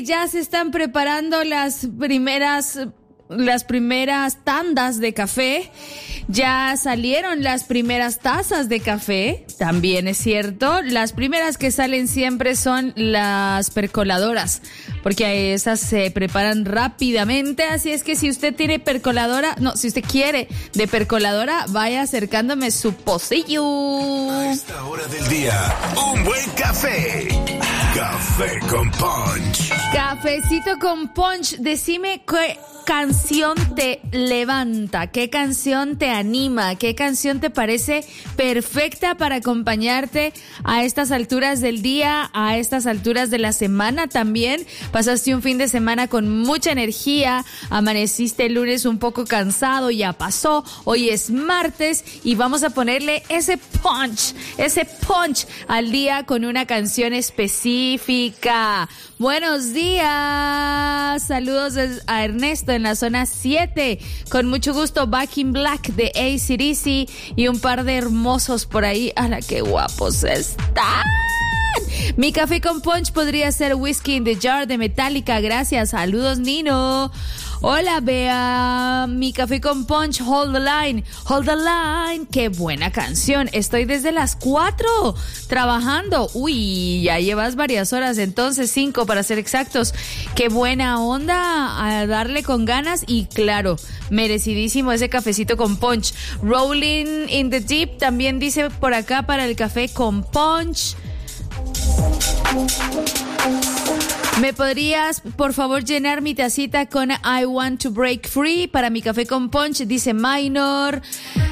que ya se están preparando las primeras tandas de café. Ya salieron las primeras tazas de café, también es cierto. Las primeras que salen siempre son las percoladoras, porque esas se preparan rápidamente. Así es que si usted tiene si usted quiere de percoladora, vaya acercándome su pocillo. A esta hora del día, un buen café. Café con punch. Cafecito con punch. Decime qué canción te levanta, qué canción te anima, qué canción te parece perfecta para acompañarte a estas alturas del día, a estas alturas de la semana también. Pasaste un fin de semana con mucha energía, amaneciste el lunes un poco cansado, ya pasó, hoy es martes y vamos a ponerle ese punch al día con una canción específica. Buenos días, saludos a Ernesto en la zona 7, con mucho gusto. Back in Black de AC/DC y un par de hermosos por ahí. ¡Hala, qué guapos están! Mi café con punch podría ser Whiskey in the Jar de Metallica, gracias. Saludos, Nino. Hola, Bea. Mi café con punch, Hold the Line. Hold the Line. Qué buena canción. Estoy desde las 4 trabajando. Uy, ya llevas varias horas, entonces 5 para ser exactos. Qué buena onda, a darle con ganas y claro, merecidísimo ese cafecito con punch. Rolling in the Deep también dice por acá para el café con punch. ¿Me podrías, por favor, llenar mi tacita con I Want to Break Free para mi café con punch? Dice Minor.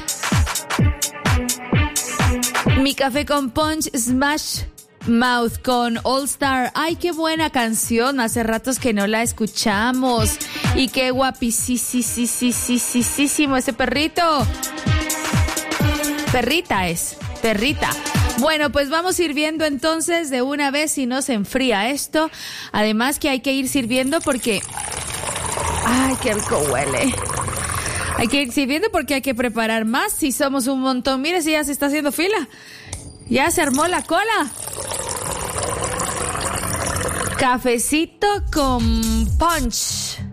Mi café con punch, Smash Mouth con All Star. Ay, qué buena canción. Hace ratos que no la escuchamos. Y qué guapísimo ese perrito. Perrita. Bueno, pues vamos sirviendo entonces de una vez si no se enfría esto. Además que hay que ir sirviendo porque... ¡Ay, qué rico huele! Hay que ir sirviendo porque hay que preparar más si somos un montón. Mire si ya se está haciendo fila. Ya se armó la cola. Cafecito con punch.